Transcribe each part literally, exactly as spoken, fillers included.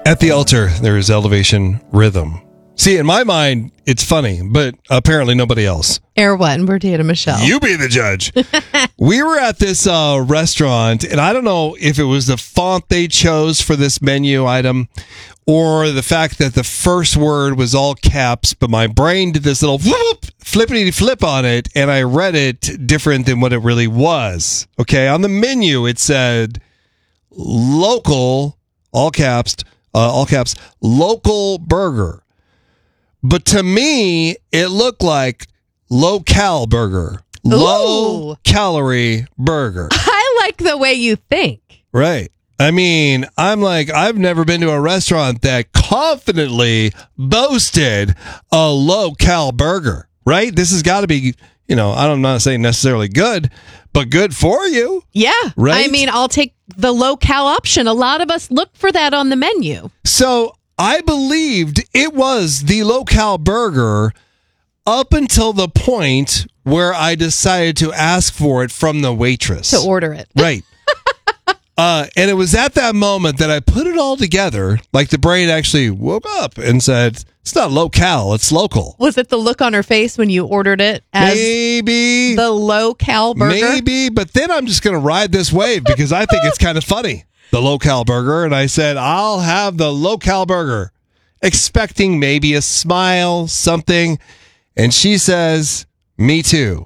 At the altar, there is elevation rhythm. See, in my mind, it's funny, but apparently nobody else. Air One, we're Dana Michelle. You be the judge. We were at this uh, restaurant, and I don't know if it was the font they chose for this menu item or the fact that the first word was all caps, but my brain did this little whoop, flippity flip on it, and I read it different than what it really was. Okay, on the menu, it said local, all caps, uh, all caps, local burger. But to me, it looked like low-cal burger. Low Ooh. calorie burger. I like the way you think. Right. I mean, I'm like, I've never been to a restaurant that confidently boasted a low-cal burger, right? This has got to be, you know, I'm not saying necessarily good, but good for you. Yeah. Right? I mean, I'll take the low-cal option. A lot of us look for that on the menu. So I believed it was the low-cal burger up until the point where I decided to ask for it from the waitress. To order it. Right. uh, and it was at that moment that I put it all together, like the brain actually woke up and said, it's not low-cal, it's local. Was it the look on her face when you ordered it as Maybe. the low-cal burger? Maybe, but then I'm just going to ride this wave because I think it's kind of funny. The low-cal burger, and I said, I'll have the low-cal burger, expecting maybe a smile, something, and she says, me too.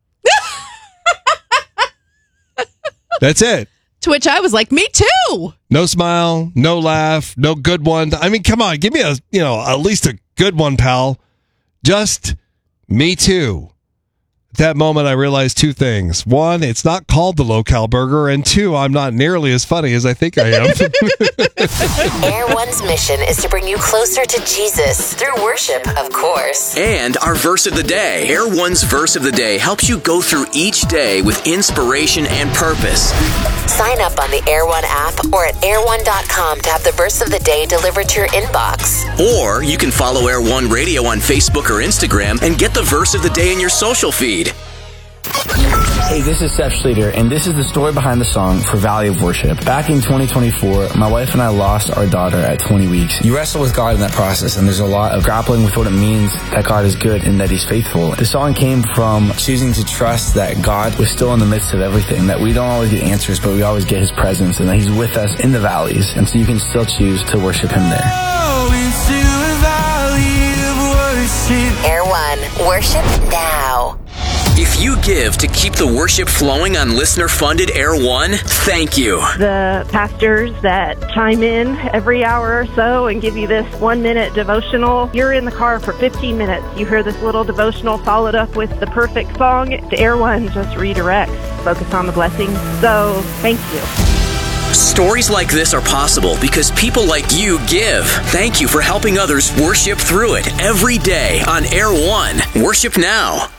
That's it. To which I was like, me too. No smile, no laugh, no good one. I mean, come on, give me a, you know, at least a good one, pal. Just me too. At that moment, I realized two things. One, it's not called the low-cal burger, and two, I'm not nearly as funny as I think I am. Air One's mission is to bring you closer to Jesus through worship, of course. And our verse of the day. Air One's verse of the day helps you go through each day with inspiration and purpose. Sign up on the Air One app or at air one dot com to have the verse of the day delivered to your inbox. Or you can follow Air One Radio on Facebook or Instagram and get the verse of the day in your social feed. Hey, this is Seth Schleter, and this is the story behind the song For Valley of Worship. Back in twenty twenty-four, my wife and I lost our daughter at twenty weeks. You wrestle with God in that process, and there's a lot of grappling with what it means that God is good and that He's faithful. The song came from choosing to trust that God was still in the midst of everything, that we don't always get answers, but we always get His presence, and that He's with us in the valleys, and so you can still choose to worship Him there. Air One, worship now. If you give to keep the worship flowing on listener-funded Air One, thank you. The pastors that chime in every hour or so and give you this one-minute devotional. You're in the car for fifteen minutes. You hear this little devotional followed up with the perfect song. The Air One just redirects. Focus on the blessings. So, thank you. Stories like this are possible because people like you give. Thank you for helping others worship through it every day on Air One. Worship now.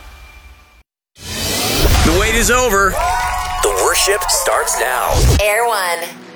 The wait is over. The worship starts now. Air One.